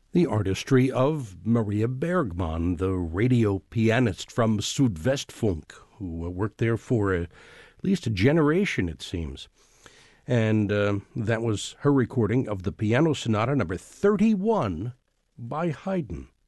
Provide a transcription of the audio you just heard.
The artistry of Maria Bergman, the radio pianist from Südwestfunk, who worked there for at least a generation, it seems. And that was her recording of the Piano Sonata number 31 by Haydn.